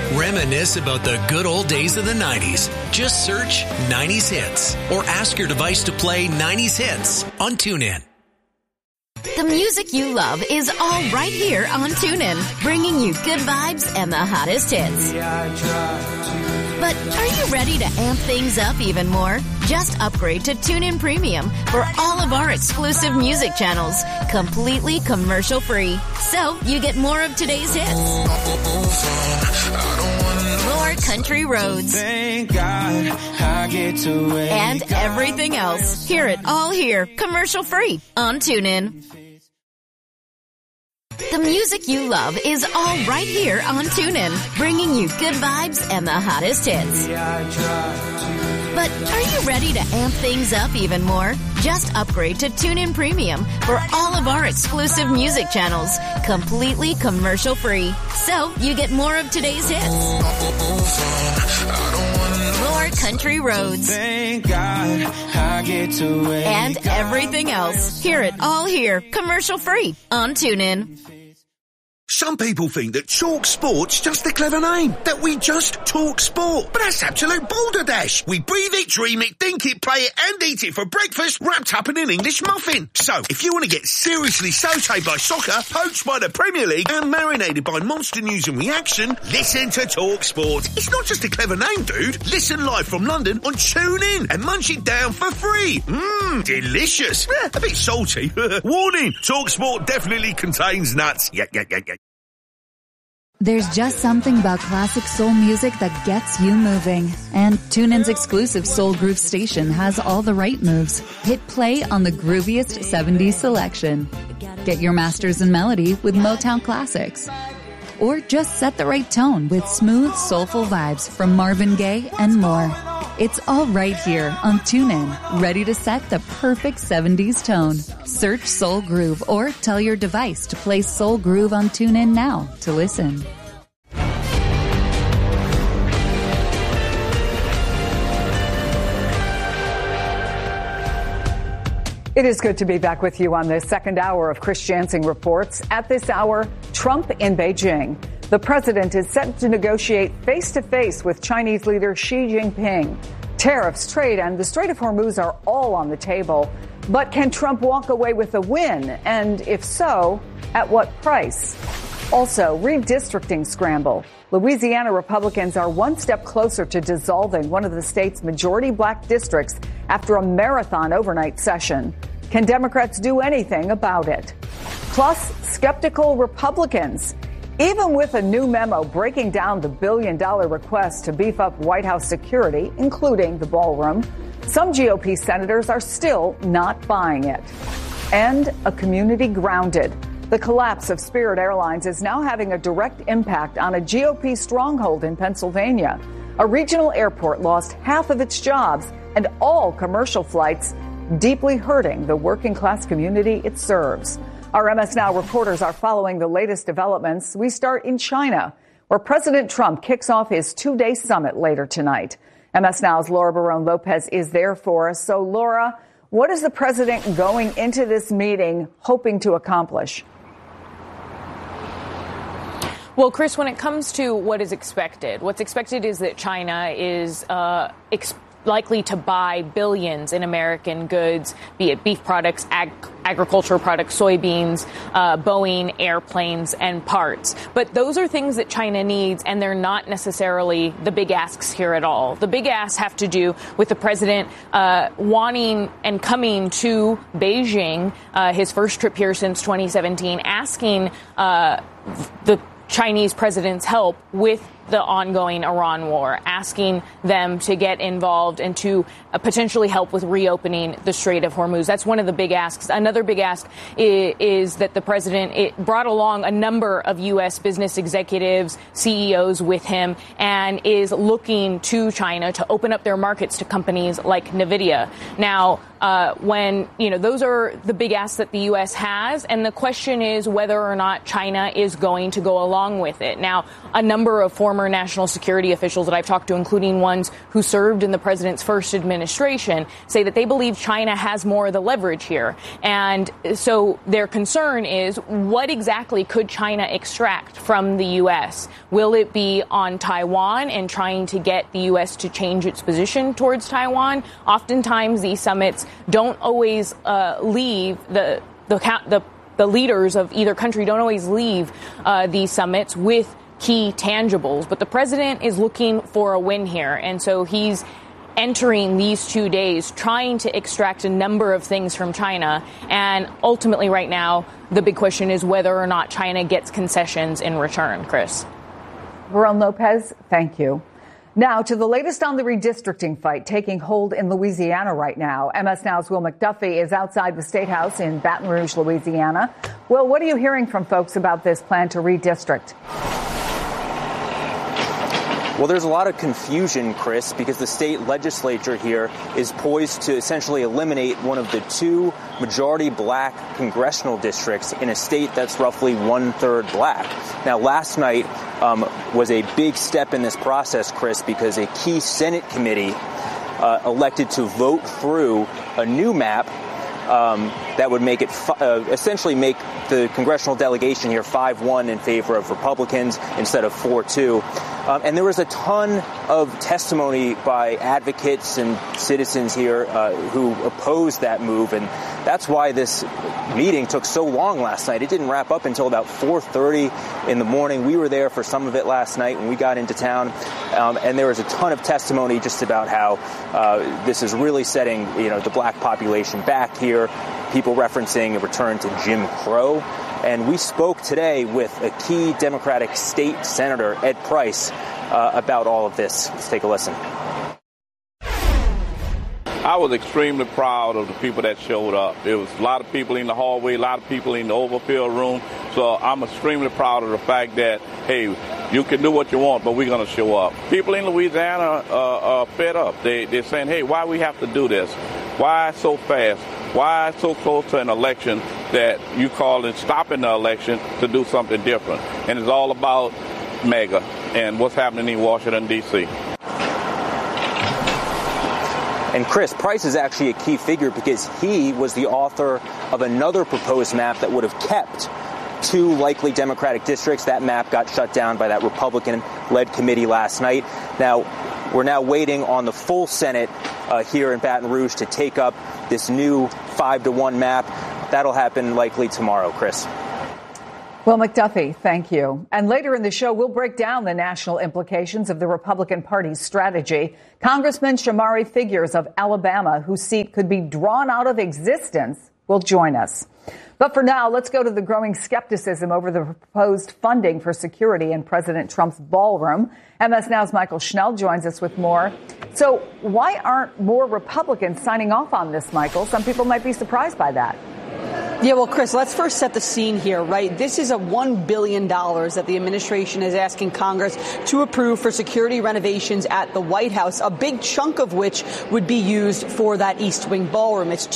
Reminisce about the good old days of the 90s. Just search 90s Hits or ask your device to play 90s Hits on TuneIn. The music you love is all right here on TuneIn, bringing you good vibes and the hottest hits. But are you ready to amp things up even more? Just upgrade to TuneIn Premium for all of our exclusive music channels, completely commercial-free. So you get more of today's hits, more country roads, thank God I get to wake and everything else. Hear it all here, commercial-free on TuneIn. The music you love is all right here on TuneIn, bringing you good vibes and the hottest hits. But are you ready to amp things up even more? Just upgrade to TuneIn Premium for all of our exclusive music channels, completely commercial-free. So you get more of today's hits, more country roads, thank God I get to wake and everything else. Hear it all here, commercial-free on TuneIn. Some people think that Talk Sport's just a clever name, that we just talk sport. But that's absolute balderdash. We breathe it, dream it, think it, play it, and eat it for breakfast wrapped up in an English muffin. So, if you want to get seriously sautéed by soccer, poached by the Premier League, and marinated by monster news and reaction, listen to Talk Sport. It's not just a clever name, dude. Listen live from London on TuneIn and munch it down for free. Delicious. A bit salty. Warning, Talk Sport definitely contains nuts. Yeah. There's just something about classic soul music that gets you moving. And TuneIn's exclusive Soul Groove station has all the right moves. Hit play on the grooviest 70s selection. Get your masters in melody with Motown classics. Or just set the right tone with smooth, soulful vibes from Marvin Gaye and more. It's all right here on TuneIn, ready to set the perfect 70s tone. Search Soul Groove or tell your device to play Soul Groove on TuneIn now to listen. It is good to be back with you on this second hour of Chris Jansing Reports. At this hour, Trump in Beijing. The president is set to negotiate face-to-face with Chinese leader Xi Jinping. Tariffs, trade, and the Strait of Hormuz are all on the table. But can Trump walk away with a win? And if so, at what price? Also, redistricting scramble. Louisiana Republicans are one step closer to dissolving one of the state's majority black districts after a marathon overnight session. Can Democrats do anything about it? Plus, skeptical Republicans. Even with a new memo breaking down the billion-dollar request to beef up White House security, including the ballroom, some GOP senators are still not buying it. And a community grounded. The collapse of Spirit Airlines is now having a direct impact on a GOP stronghold in Pennsylvania. A regional airport lost half of its jobs and all commercial flights, deeply hurting the working-class community it serves. Our MS Now reporters are following the latest developments. We start in China, where President Trump kicks off his two-day summit later tonight. MS Now's Laura Barone Lopez is there for us. So, Laura, what is the president going into this meeting hoping to accomplish? Well, Chris, when it comes to what is expected, what's expected is that China is likely to buy billions in American goods, be it beef products, agricultural products, soybeans, Boeing, airplanes, and parts. But those are things that China needs, and they're not necessarily the big asks here at all. The big asks have to do with the president wanting and coming to Beijing, his first trip here since 2017, asking the Chinese president's help with the ongoing Iran war, asking them to get involved and to potentially help with reopening the Strait of Hormuz. That's one of the big asks. Another big ask is that the president brought along a number of U.S. business executives, CEOs with him, and is looking to China to open up their markets to companies like NVIDIA. Now, those are the big asks that the U.S. has, and the question is whether or not China is going to go along with it. Now, a number of former former national security officials that I've talked to, including ones who served in the president's first administration, say that they believe China has more of the leverage here. And so their concern is, what exactly could China extract from the U.S.? Will it be on Taiwan and trying to get the U.S. to change its position towards Taiwan? Oftentimes, these summits don't always leave the leaders of either country don't always leave these summits with key tangibles. But the president is looking for a win here. And so he's entering these 2 days trying to extract a number of things from China. And ultimately, right now, the big question is whether or not China gets concessions in return. Chris. Varun Lopez, thank you. Now to the latest on the redistricting fight taking hold in Louisiana right now. MS Now's Will McDuffie is outside the State House in Baton Rouge, Louisiana. Will, what are you hearing from folks about this plan to redistrict? Well, there's a lot of confusion, Chris, because the state legislature here is poised to essentially eliminate one of the two majority black congressional districts in a state that's roughly 1/3 black. Now, last night was a big step in this process, Chris, because a key Senate committee elected to vote through a new map that would make it essentially make the congressional delegation here 5-1 in favor of Republicans instead of 4-2. And there was a ton of testimony by advocates and citizens here who opposed that move. And that's why this meeting took so long last night. It didn't wrap up until about 4:30 in the morning. We were there for some of it last night when we got into town. And there was a ton of testimony just about how this is really setting, the black population back here. People referencing a return to Jim Crow. And we spoke today with a key Democratic state senator, Ed Price, about all of this. Let's take a listen. I was extremely proud of the people that showed up. There was a lot of people in the hallway, a lot of people in the overfilled room. So I'm extremely proud of the fact that, hey, you can do what you want, but we're going to show up. People in Louisiana are fed up. They're saying, hey, why we have to do this? Why so fast? Why so close to an election that you call it stopping the election to do something different? And it's all about MAGA and what's happening in Washington, D.C. And Chris, Price is actually a key figure because he was the author of another proposed map that would have kept two likely Democratic districts. That map got shut down by that Republican-led committee last night. Now, we're now waiting on the full Senate here in Baton Rouge to take up this new 5-1 map. That'll happen likely tomorrow, Chris. Well, McDuffie, thank you. And later in the show, we'll break down the national implications of the Republican Party's strategy. Congressman Shamari Figures of Alabama, whose seat could be drawn out of existence, will join us. But for now, let's go to the growing skepticism over the proposed funding for security in President Trump's ballroom. MS Now's Michael Schnell joins us with more. So why aren't more Republicans signing off on this, Michael? Some people might be surprised by that. Yeah, well, Chris, let's first set the scene here, right? This is a $1 billion that the administration is asking Congress to approve for security renovations at the White House, a big chunk of which would be used for that East Wing ballroom. It's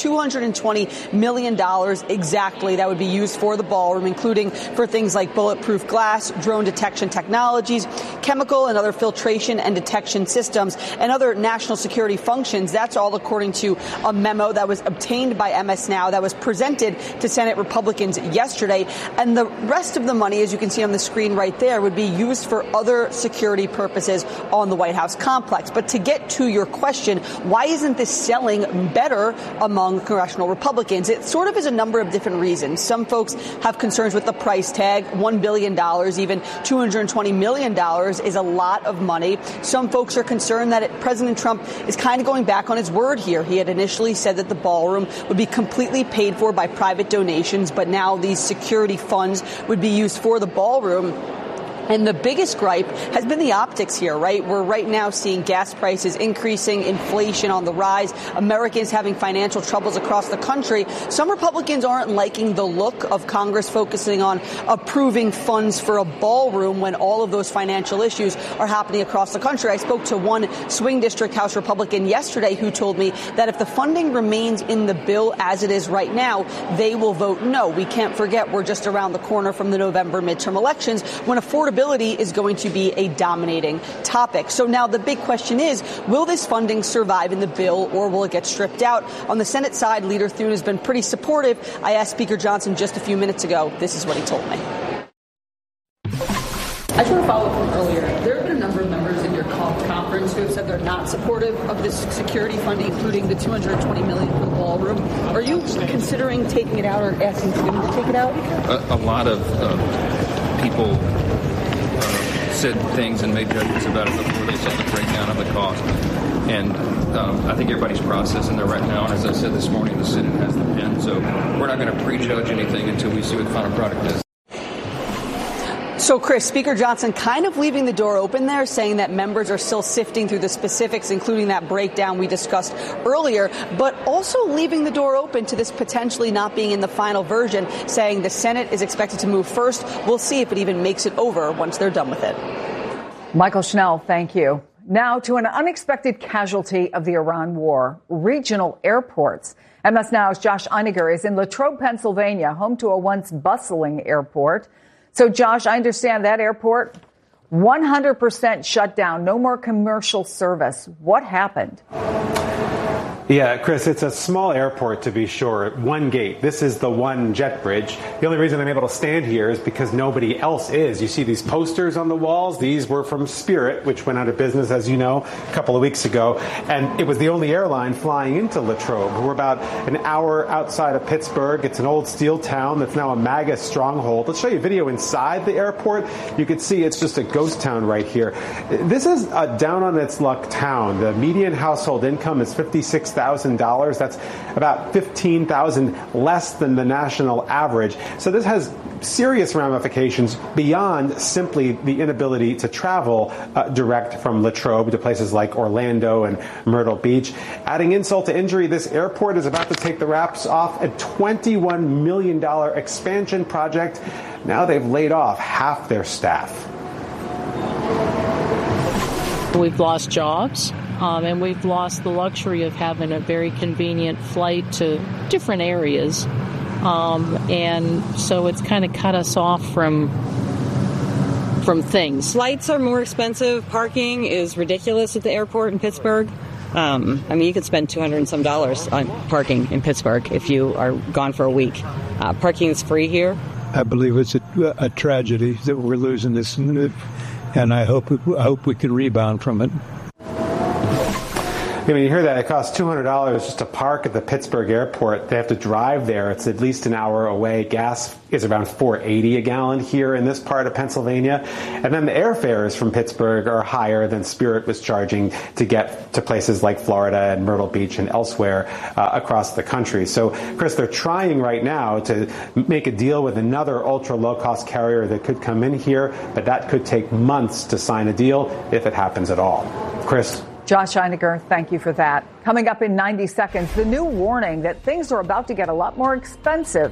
$220 million exactly that would be used for the ballroom, including for things like bulletproof glass, drone detection technologies, chemical and other filtration and detection systems, and other national security functions. That's all according to a memo that was obtained by MS Now that was presented to Senate Republicans yesterday. And the rest of the money, as you can see on the screen right there, would be used for other security purposes on the White House complex. But to get to your question, why isn't this selling better among congressional Republicans? It sort of is a number of different reasons. Some folks have concerns with the price tag. $1 billion, even $220 million is a lot of money. Some folks are concerned that President Trump is kind of going back on his word here. He had initially said that the ballroom would be completely paid for by private donations, but now these security funds would be used for the ballroom. And the biggest gripe has been the optics here, right? We're right now seeing gas prices increasing, inflation on the rise, Americans having financial troubles across the country. Some Republicans aren't liking the look of Congress focusing on approving funds for a ballroom when all of those financial issues are happening across the country. I spoke to one swing district House Republican yesterday who told me that if the funding remains in the bill as it is right now, they will vote no. We can't forget we're just around the corner from the November midterm elections when affordability affordability is going to be a dominating topic. So now the big question is, will this funding survive in the bill or will it get stripped out? On the Senate side, Leader Thune has been pretty supportive. I asked Speaker Johnson just a few minutes ago. This is what he told me. I just want to follow up from earlier. There have been a number of members in your conference who have said they're not supportive of this security funding, including the $220 million for the ballroom. Are you considering taking it out or asking Thune to take it out? A lot of people said things and made judgments about it before they saw the breakdown of the cost. And I think everybody's processing there right now. And as I said this morning, the Senate has the pen. So we're not going to prejudge anything until we see what the final product is. So, Chris, Speaker Johnson kind of leaving the door open there, saying that members are still sifting through the specifics, including that breakdown we discussed earlier, but also leaving the door open to this potentially not being in the final version, saying the Senate is expected to move first. We'll see if it even makes it over once they're done with it. Michael Schnell, thank you. Now to an unexpected casualty of the Iran war, regional airports. MS Now's Josh Einiger is in Latrobe, Pennsylvania, home to a once bustling airport. So, Josh, I understand that airport, 100% shut down, no more commercial service. What happened? Yeah, Chris, it's a small airport, to be sure. One gate. This is the one jet bridge. The only reason I'm able to stand here is because nobody else is. You see these posters on the walls. These were from Spirit, which went out of business, as you know, a couple of weeks ago. And it was the only airline flying into Latrobe. We're about an hour outside of Pittsburgh. It's an old steel town that's now a MAGA stronghold. Let's show you a video inside the airport. You can see it's just a ghost town right here. This is a down on its luck town. The median household income is $56,000. That's about $15,000 less than the national average. So this has serious ramifications beyond simply the inability to travel direct from Latrobe to places like Orlando and Myrtle Beach. Adding insult to injury, this airport is about to take the wraps off a $21 million expansion project. Now they've laid off half their staff. We've lost jobs. And we've lost the luxury of having a very convenient flight to different areas. And so it's kind of cut us off from things. Flights are more expensive. Parking is ridiculous at the airport in Pittsburgh. I mean, you could spend $200 and some on parking in Pittsburgh if you are gone for a week. Parking is free here. I believe it's a tragedy that we're losing this, and I hope we can rebound from it. When you hear that, it costs $200 just to park at the Pittsburgh airport. They have to drive there. It's at least an hour away. Gas is around $4.80 a gallon here in this part of Pennsylvania. And then the airfares from Pittsburgh are higher than Spirit was charging to get to places like Florida and Myrtle Beach and elsewhere across the country. So, Chris, they're trying right now to make a deal with another ultra low-cost carrier that could come in here, but that could take months to sign a deal if it happens at all. Chris? Josh Einiger, thank you for that. Coming up in 90 seconds, the new warning that things are about to get a lot more expensive